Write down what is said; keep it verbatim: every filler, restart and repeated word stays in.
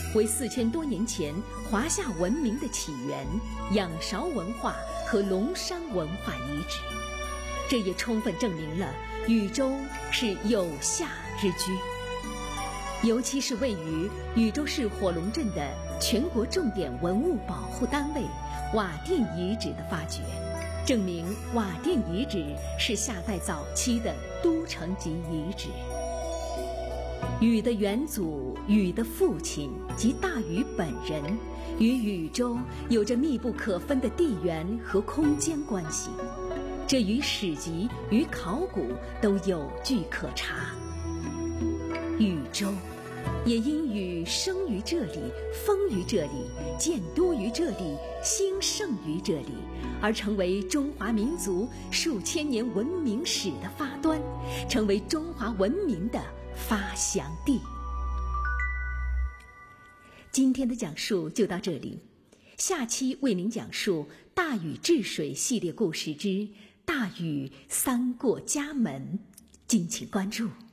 为四千多年前华夏文明的起源、仰韶文化和龙山文化遗址。这也充分证明了禹州是有夏之居，尤其是位于禹州市火龙镇的全国重点文物保护单位瓦店遗址的发掘，证明瓦店遗址是夏代早期的都城级遗址。禹的元祖、禹的父亲及大禹本人与禹州有着密不可分的地缘和空间关系，这与史籍与考古都有据可查。禹州也因禹生于这里，封于这里，建都于这里，兴盛于这里，而成为中华民族数千年文明史的发端，成为中华文明的发祥地。今天的讲述就到这里，下期为您讲述大禹治水系列故事之大禹三过家门，敬请关注。